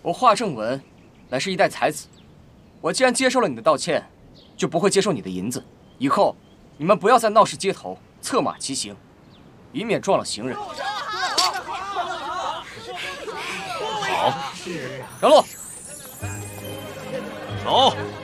我华正文乃是一代才子，我既然接受了你的道歉，就不会接受你的银子。以后你们不要再闹市街头策马骑行，以免撞了行人。 好， 让路， 走。